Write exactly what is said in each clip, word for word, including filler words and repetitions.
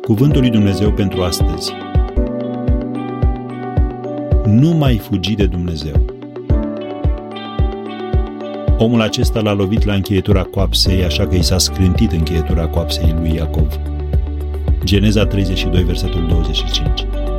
Cuvântul lui Dumnezeu pentru astăzi. Nu mai fugi de Dumnezeu. Omul acesta l-a lovit la încheietura coapsei, așa că i s-a scrântit încheietura coapsei lui Iacov. Geneza treizeci și doi, versetul douăzeci și cinci.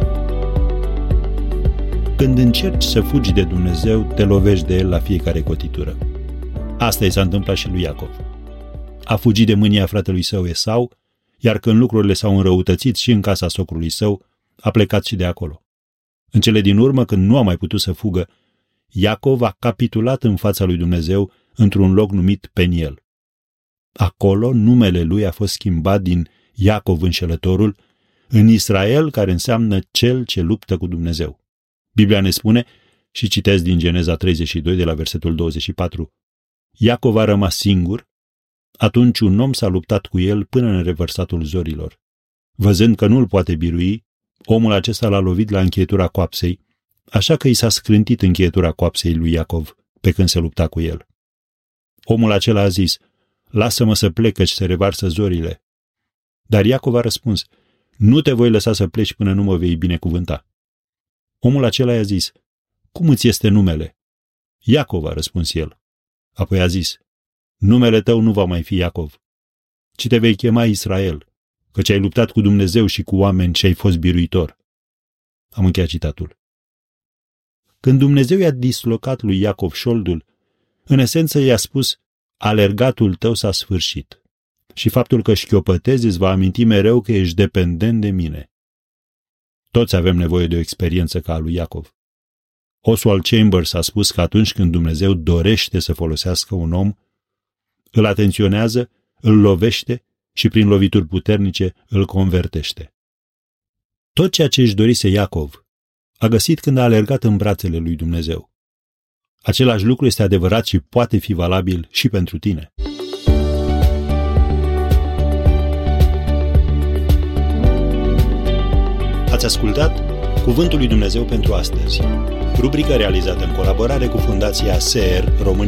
Când încerci să fugi de Dumnezeu, te lovești de El la fiecare cotitură. Asta i s-a întâmplat și lui Iacov. A fugit de mânia fratelui său Esau, iar când lucrurile s-au înrăutățit și în casa socrului său, a plecat și de acolo. În cele din urmă, când nu a mai putut să fugă, Iacov a capitulat în fața lui Dumnezeu într-un loc numit Peniel. Acolo numele lui a fost schimbat din Iacov înșelătorul în Israel, care înseamnă cel ce luptă cu Dumnezeu. Biblia ne spune, și citesc din Geneza treizeci și doi de la versetul douăzeci și patru, Iacov a rămas singur, atunci un om s-a luptat cu el până în revărsatul zorilor. Văzând că nu-l poate birui, omul acesta l-a lovit la încheietura coapsei, așa că i s-a scrântit încheietura coapsei lui Iacov pe când se lupta cu el. Omul acela a zis, lasă-mă să plec, căci se revarsă zorile. Dar Iacov a răspuns, nu te voi lăsa să pleci până nu mă vei binecuvânta. Omul acela i-a zis, cum îți este numele? Iacov, a răspuns el. Apoi a zis, numele tău nu va mai fi Iacov, ci te vei chema Israel, căci ai luptat cu Dumnezeu și cu oameni și ai fost biruitor. Am încheiat citatul. Când Dumnezeu i-a dislocat lui Iacov șoldul, în esență i-a spus, alergatul tău s-a sfârșit și faptul că șchiopătezi îți va aminti mereu că ești dependent de mine. Toți avem nevoie de o experiență ca a lui Iacov. Oswald Chambers a spus că atunci când Dumnezeu dorește să folosească un om, îl atenționează, îl lovește și prin lovituri puternice îl convertește. Tot ceea ce își dorise Iacov a găsit când a alergat în brațele lui Dumnezeu. Același lucru este adevărat și poate fi valabil și pentru tine. Ați ascultat Cuvântul lui Dumnezeu pentru astăzi, rubrică realizată în colaborare cu Fundația S E R România.